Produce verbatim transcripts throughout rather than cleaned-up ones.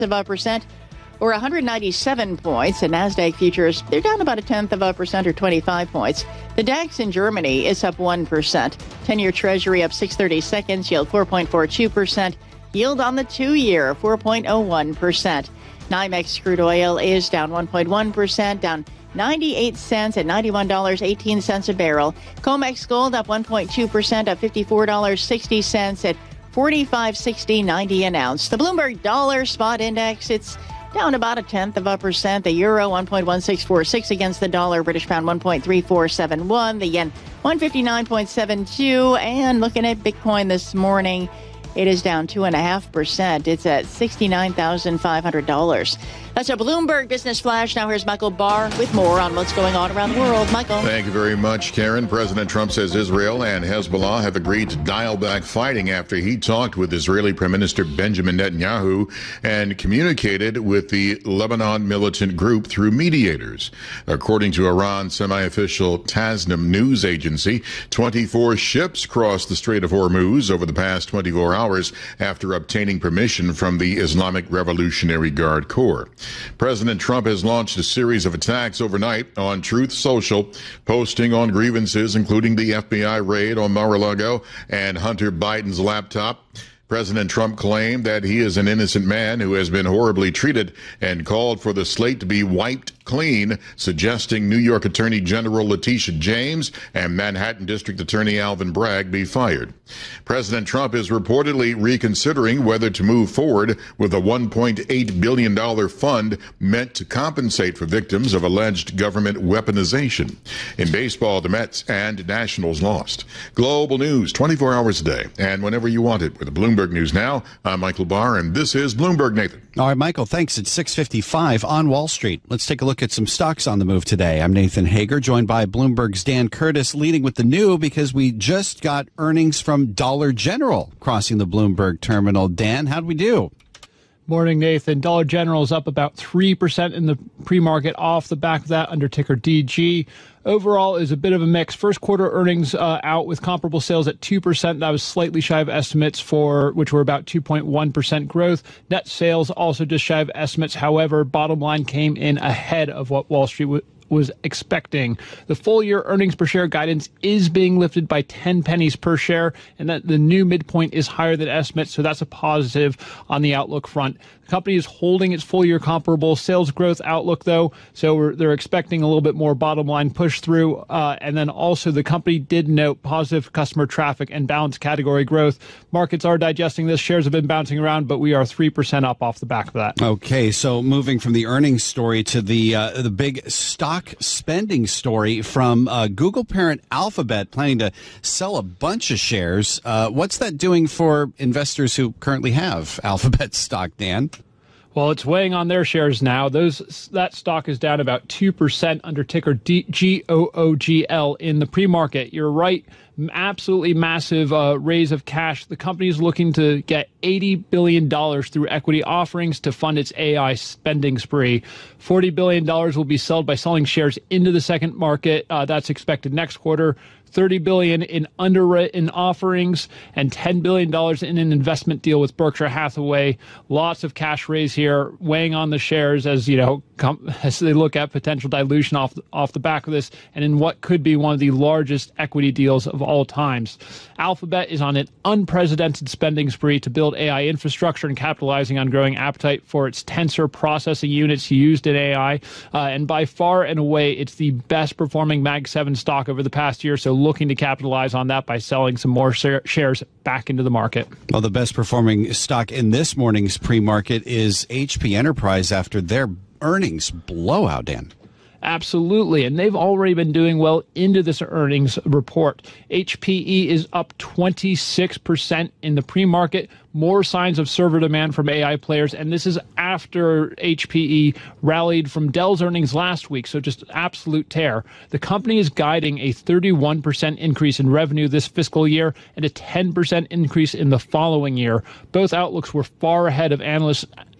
of a percent or one hundred ninety-seven points. And NASDAQ futures, they're down about a tenth of a percent or twenty-five points. The DAX in Germany is up one percent. ten-year Treasury up six thirty-seconds, yield four point four two percent. Yield on the two-year, four point oh one percent. NYMEX crude oil is down one point one percent, down ninety-eight cents at ninety-one dollars and eighteen cents a barrel. COMEX gold up one point two percent, up fifty-four dollars and sixty cents at forty-five sixty ninety an ounce. The Bloomberg Dollar Spot Index, it's down about a tenth of a percent. The euro one point one six four six against the dollar. British pound one point three four seven one. The yen one fifty-nine point seven two. And looking at Bitcoin this morning, it is down two point five percent. It's at sixty-nine thousand five hundred dollars. That's a Bloomberg Business Flash. Now here's Michael Barr with more on what's going on around the world. Michael. Thank you very much, Karen. President Trump says Israel and Hezbollah have agreed to dial back fighting after he talked with Israeli Prime Minister Benjamin Netanyahu and communicated with the Lebanon militant group through mediators. According to Iran's semi-official Tasnim news agency, twenty-four ships crossed the Strait of Hormuz over the past twenty-four hours after obtaining permission from the Islamic Revolutionary Guard Corps. President Trump has launched a series of attacks overnight on Truth Social, posting on grievances, including the F B I raid on Mar-a-Lago and Hunter Biden's laptop. President Trump claimed that he is an innocent man who has been horribly treated and called for the slate to be wiped clean, suggesting New York Attorney General Letitia James and Manhattan District Attorney Alvin Bragg be fired. President Trump is reportedly reconsidering whether to move forward with a one point eight billion dollars fund meant to compensate for victims of alleged government weaponization. In baseball, the Mets and Nationals lost. Global news twenty-four hours a day and whenever you want it with the Bloomberg News Now. I'm Michael Barr, and this is Bloomberg. Nathan. All right, Michael, thanks. It's six fifty-five on Wall Street. Let's take a look at some stocks on the move today. I'm Nathan Hager, joined by Bloomberg's Dan Curtis, leading with the new because we just got earnings from Dollar General crossing the Bloomberg terminal. Dan, how'd we do? Morning, Nathan. Dollar General is up about three percent in the pre-market off the back of that under ticker D G. Overall is a bit of a mix. First quarter earnings uh, out with comparable sales at two percent. That was slightly shy of estimates for which were about two point one percent growth. Net sales also just shy of estimates. However, bottom line came in ahead of what Wall Street w- was expecting. The full year earnings per share guidance is being lifted by ten pennies per share, and that the new midpoint is higher than estimates, so that's a positive on the outlook front. The company is holding its full year comparable sales growth outlook, though, so we're, they're expecting a little bit more bottom line push through. Uh, and then also the company did note positive customer traffic and balanced category growth. Markets are digesting this. Shares have been bouncing around, but we are three percent up off the back of that. Okay, so moving from the earnings story to the uh, the big stock spending story from uh, Google parent Alphabet planning to sell a bunch of shares. Uh, what's that doing for investors who currently have Alphabet stock, Dan? Well, it's weighing on their shares now. Those that stock is down about two percent under ticker D- G O O G L in the pre-market. You're right. Absolutely massive uh, raise of cash. The company is looking to get eighty billion dollars through equity offerings to fund its A I spending spree. forty billion dollars will be sold by selling shares into the second market. Uh, that's expected next quarter. thirty billion dollars in underwritten offerings and ten billion dollars in an investment deal with Berkshire Hathaway. Lots of cash raise here, weighing on the shares as you know com- as they look at potential dilution off off the back of this, and in what could be one of the largest equity deals of all times. Alphabet is on an unprecedented spending spree to build A I infrastructure and capitalizing on growing appetite for its Tensor processing units used in A I. Uh, and by far and away, it's the best performing Mag seven stock over the past year. So looking to capitalize on that by selling some more shares back into the market. Well, the best performing stock in this morning's pre-market is H P Enterprise after their earnings blowout, Dan. Absolutely, and they've already been doing well into this earnings report. H P E is up twenty-six percent in the pre-market, more signs of server demand from A I players, and this is after H P E rallied from Dell's earnings last week, so just absolute tear. The company is guiding a thirty-one percent increase in revenue this fiscal year and a ten percent increase in the following year. Both outlooks were far ahead of analysts'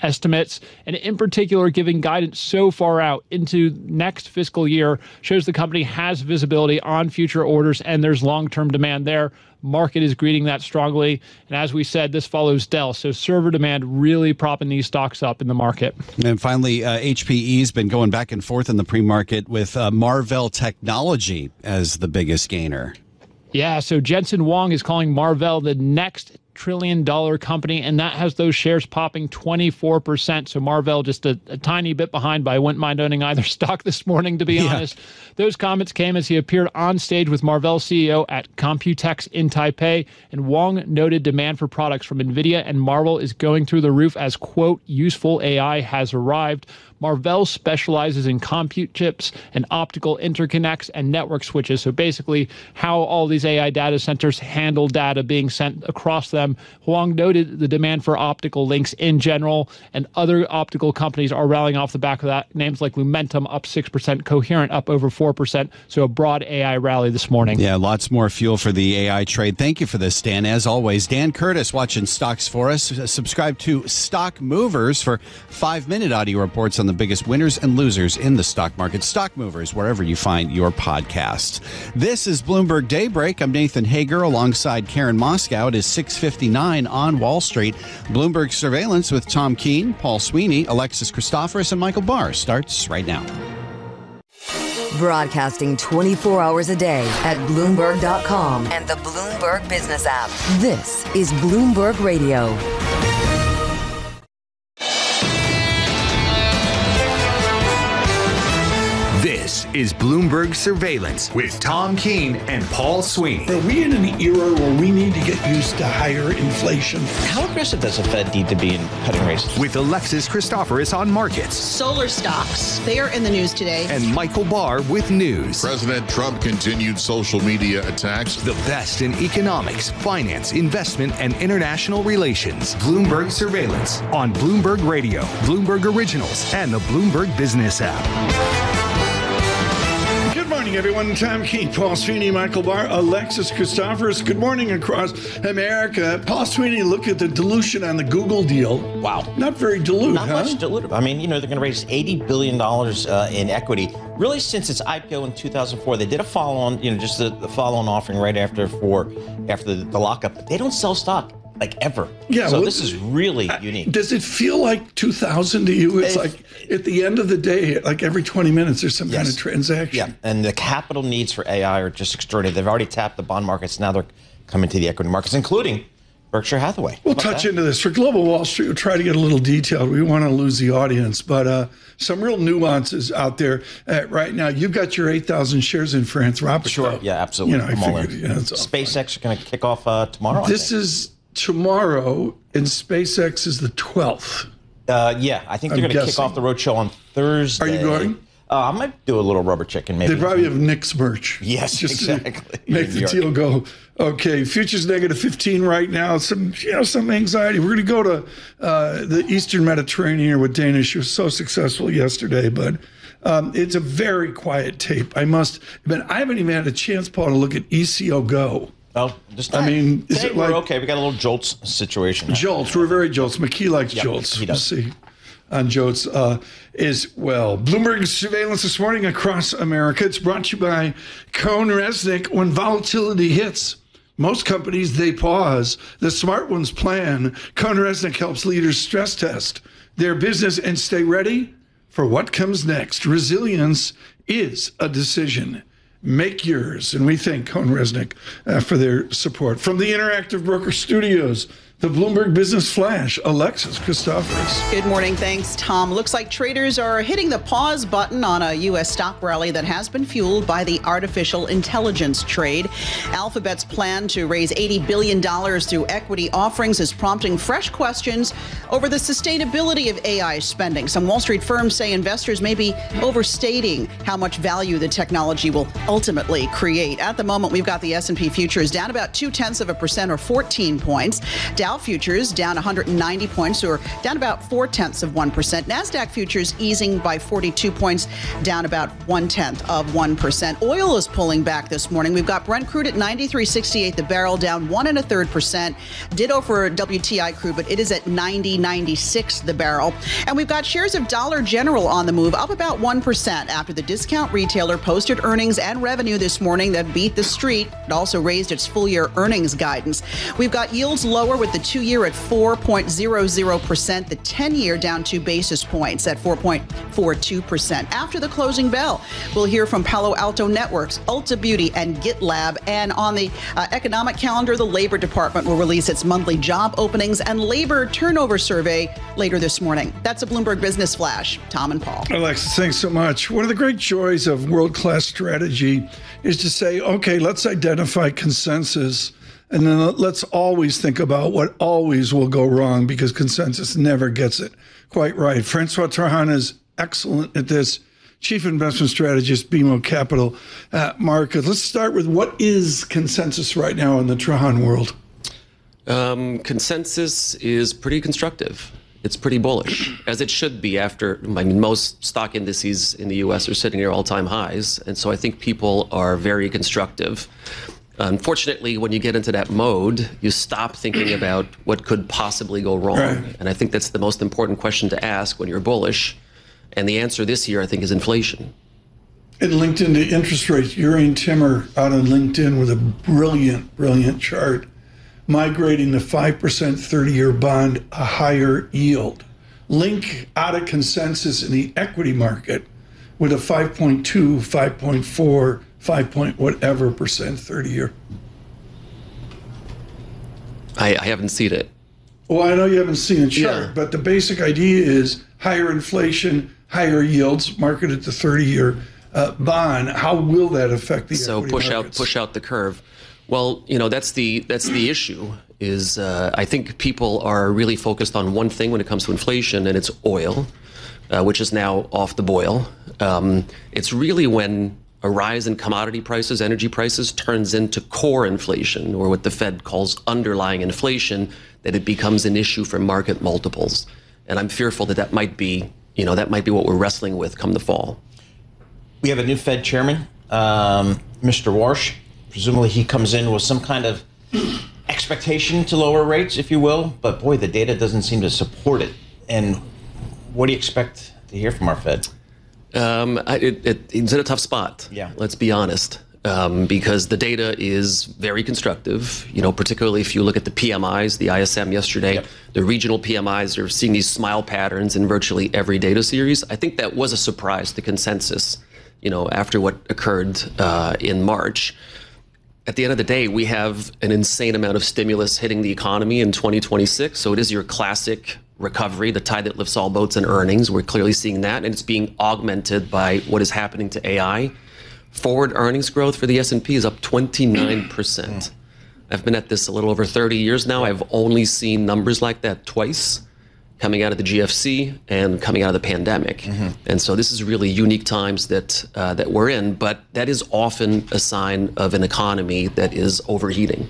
estimates, and in particular, giving guidance so far out into next fiscal year shows the company has visibility on future orders and there's long-term demand there. Market is greeting that strongly. And as we said, this follows Dell. So server demand really propping these stocks up in the market. And finally, uh, H P E's been going back and forth in the pre-market with uh, Marvell Technology as the biggest gainer. Yeah, so Jensen Huang is calling Marvell the next trillion dollar company, and that has those shares popping twenty-four percent. So Marvell just a, a tiny bit behind, but I wouldn't mind owning either stock this morning, to be yeah. honest. Those comments came as he appeared on stage with Marvell C E O at Computex in Taipei, and Wong noted demand for products from NVIDIA and Marvell is going through the roof as, quote, useful A I has arrived. Marvell specializes in compute chips and optical interconnects and network switches. So basically how all these A I data centers handle data being sent across them. Huang noted the demand for optical links in general, and other optical companies are rallying off the back of that. Names like Lumentum up six percent, Coherent up over four percent. So a broad A I rally this morning. Yeah, lots more fuel for the A I trade. Thank you for this, Dan. As always, Dan Curtis watching stocks for us. Subscribe to Stock Movers for five-minute audio reports on the biggest winners and losers in the stock market. Stock Movers, wherever you find your podcasts. This is Bloomberg Daybreak. I'm Nathan Hager alongside Karen Moscow. It is six fifty-nine on Wall Street. Bloomberg Surveillance with Tom Keene, Paul Sweeney, Alexis Christoforous, and Michael Barr starts right now. Broadcasting twenty-four hours a day at Bloomberg dot com and the Bloomberg Business app. This is Bloomberg Radio. This is Bloomberg Surveillance with Tom Keene and Paul Sweeney. Are we in an era where we need to get used to higher inflation? How aggressive does the Fed need to be in cutting rates? With Alexis Christoforous on markets. Solar stocks, they are in the news today. And Michael Barr with news. President Trump continued social media attacks. The best in economics, finance, investment, and international relations. Bloomberg Surveillance on Bloomberg Radio, Bloomberg Originals, and the Bloomberg Business app. Good morning, everyone. Tom Keene, Paul Sweeney, Michael Barr, Alexis Christoforous. Good morning across America. Paul Sweeney, look at the dilution on the Google deal. Wow. Not very dilute, Not huh? much dilutive. I mean, you know, they're going to raise eighty billion dollars uh, in equity. Really, since its I P O in two thousand four, they did a follow-on, you know, just the, the follow-on offering right after for after the, the lockup. But they don't sell stock. Like ever. Yeah. So well, this is really unique. Does it feel like two thousand to you? It's if, like at the end of the day, like every twenty minutes, there's some yes. kind of transaction. Yeah. And the capital needs for A I are just extraordinary. They've already tapped the bond markets. Now they're coming to the equity markets, including Berkshire Hathaway. We'll touch that? into this. For Global Wall Street, we'll try to get a little detailed. We want to lose the audience, but uh, some real nuances out there uh, right now. You've got your eight thousand shares in Anthropic. Sure. Yeah, absolutely. You know, I I'm figured, yeah, it's SpaceX are going to kick off uh, tomorrow. This is tomorrow, and SpaceX is the twelfth. Uh, yeah, I think they're going to kick off the roadshow on Thursday. Are you going? Uh, I might do a little rubber chicken, maybe. They probably have Nick's merch. Yes, just exactly. Make the deal go. Okay, futures negative fifteen right now. Some, you know, some anxiety. We're going to go to uh, the Eastern Mediterranean with Dana. She was so successful yesterday, but um, it's a very quiet tape. I must admit, I haven't even had a chance, Paul, to look at E C O Go. Oh, just I mean, is it it like, we're okay? We got a little Jolts situation. Jolts, we're very Jolts. McKee likes yep, Jolts. He does. We'll see. On Jolts uh, is, well, Bloomberg Surveillance this morning across America. It's brought to you by CohnReznick. When volatility hits, most companies, they pause. The smart ones plan. CohnReznick helps leaders stress test their business and stay ready for what comes next. Resilience is a decision. Make yours. And we thank CohnReznick uh, for their support. From the Interactive Broker Studios, the Bloomberg Business Flash, Alexis Christoforous. Good morning. Thanks, Tom. Looks like traders are hitting the pause button on a U S stock rally that has been fueled by the artificial intelligence trade. Alphabet's plan to raise eighty billion dollars through equity offerings is prompting fresh questions over the sustainability of A I spending. Some Wall Street firms say investors may be overstating how much value the technology will ultimately create. At the moment, we've got the S and P futures down about two-tenths of a percent or fourteen points. Dow Dow futures down one hundred ninety points, or down about four tenths of one percent. NASDAQ futures easing by forty-two points, down about one tenth of one percent. Oil is pulling back this morning. We've got Brent crude at ninety-three sixty-eight the barrel, down one and a third percent. Ditto for W T I crude, but it is at ninety ninety-six the barrel. And we've got shares of Dollar General on the move, up about one percent after the discount retailer posted earnings and revenue this morning that beat the street. It also raised its full year earnings guidance. We've got yields lower with the two year at four point zero zero percent, the ten year down two basis points at four point four two percent. After the closing bell, we'll hear from Palo Alto Networks, Ulta Beauty, and GitLab. And on the uh, economic calendar, the Labor Department will release its monthly job openings and labor turnover survey later this morning. That's a Bloomberg Business Flash. Tom and Paul. Alexis, thanks so much. One of the great joys of world-class strategy is to say, okay, let's identify consensus, and then let's always think about what always will go wrong, because consensus never gets it quite right. Francois Trahan is excellent at this. Chief Investment Strategist, B M O Capital uh, Markets. Let's start with what is consensus right now in the Trahan world? Um, consensus is pretty constructive. It's pretty bullish, as it should be after, I mean, most stock indices in the U S are sitting near all-time highs. And so I think people are very constructive. Unfortunately, when you get into that mode, you stop thinking about what could possibly go wrong. Right. And I think that's the most important question to ask when you're bullish. And the answer this year, I think, is inflation. It linked into interest rates. Urian Timmer out on LinkedIn with a brilliant, brilliant chart, migrating the five percent thirty-year bond a higher yield. Link out of consensus in the equity market with a five point two, five point four, five point whatever percent thirty-year. I, I haven't seen it. Well, I know you haven't seen a chart, Yeah. but the basic idea is higher inflation, higher yields, market at the thirty-year uh, bond. How will that affect the so equity push markets? out push out the curve? Well, you know, that's the that's the issue. Is uh, I think people are really focused on one thing when it comes to inflation, and it's oil, uh, which is now off the boil. Um, it's really when a rise in commodity prices, energy prices, turns into core inflation, or what the Fed calls underlying inflation, that it becomes an issue for market multiples. And I'm fearful that that might be, you know, that might be what we're wrestling with come the fall. We have a new Fed chairman, um, Mister Warsh. Presumably he comes in with some kind of expectation to lower rates, if you will. But boy, the data doesn't seem to support it. And what do you expect to hear from our Fed? Um, it, it, it's in a tough spot. Yeah. Let's be honest. Um, because the data is very constructive, you know, particularly if you look at the P M Is, the I S M yesterday, yep. The regional P M Is are seeing these smile patterns in virtually every data series. I think that was a surprise to consensus, you know, after what occurred uh, in March. At the end of the day, we have an insane amount of stimulus hitting the economy in twenty twenty-six. So it is your classic recovery, the tide that lifts all boats and earnings. We're clearly seeing that, and it's being augmented by what is happening to A I. Forward earnings growth for the S and P is up twenty-nine percent. I've been at this a little over thirty years now. I've only seen numbers like that twice, coming out of the G F C and coming out of the pandemic. Mm-hmm. And so this is really unique times that uh, that we're in, but that is often a sign of an economy that is overheating.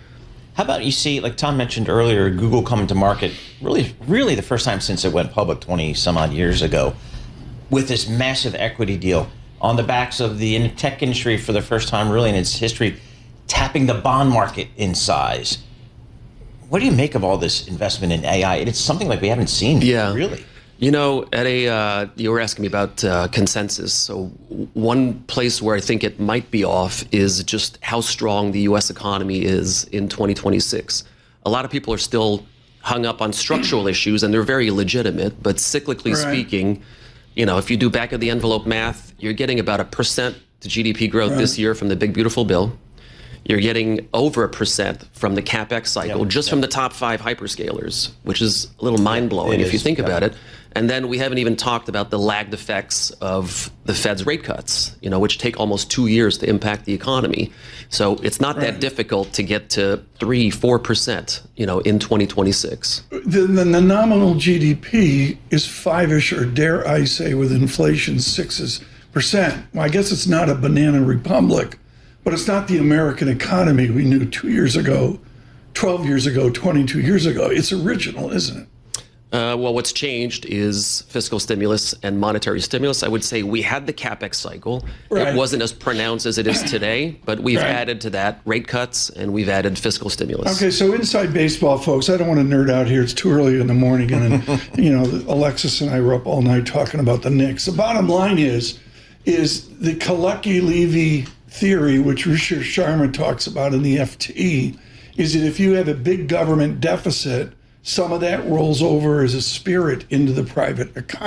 How about you see, like Tom mentioned earlier, Google coming to market, really, really the first time since it went public twenty some odd years ago, with this massive equity deal on the backs of the tech industry for the first time really in its history, tapping the bond market in size. What do you make of all this investment in A I? It's something like we haven't seen, yeah. really. You know, at a uh, you were asking me about uh, consensus. So one place where I think it might be off is just how strong the U S economy is in twenty twenty-six. A lot of people are still hung up on structural issues, and they're very legitimate. But cyclically right. speaking, you know, if you do back of the envelope math, you're getting about a percent to G D P growth right. this year from the Big Beautiful Bill. You're getting over a percent from the CapEx cycle, yep, just yep. from the top five hyperscalers, which is a little mind-blowing yeah, if you think yeah. about it. And then we haven't even talked about the lagged effects of the Fed's rate cuts, you know, which take almost two years to impact the economy. So it's not right. that difficult to get to three, four percent, you know, in twenty twenty-six. The, the, the nominal G D P is five-ish, or dare I say, with inflation sixes percent. Well, I guess it's not a banana republic, but it's not the American economy we knew two years ago, twelve years ago, twenty-two years ago. It's original, isn't it? Uh, well, what's changed is fiscal stimulus and monetary stimulus. I would say we had the CapEx cycle. Right. It wasn't as pronounced as it is today, but we've Right. added to that rate cuts and we've added fiscal stimulus. Okay, so inside baseball, folks, I don't want to nerd out here. It's too early in the morning. And, then, you know, Alexis and I were up all night talking about the Knicks. The bottom line is, is the Kalecki-Levy theory, which Richard Sharma talks about in the F T, is that if you have a big government deficit, some of that rolls over as a spirit into the private economy.